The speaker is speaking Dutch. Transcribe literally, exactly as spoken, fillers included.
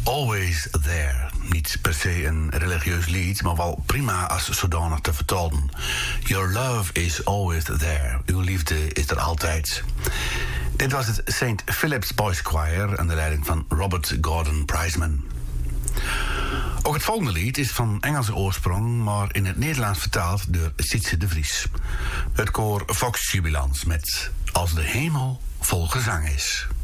Always There. Niet per se een religieus lied, maar wel prima als zodanig te vertolken. Your love is always there. Uw liefde is er altijd. Dit was het Saint Philip's Boys Choir aan de leiding van Robert Gordon Priceman. Ook het volgende lied is van Engelse oorsprong, maar in het Nederlands vertaald door Sietse de Vries. Het koor Vox Jubilans met Als de hemel vol gezang is.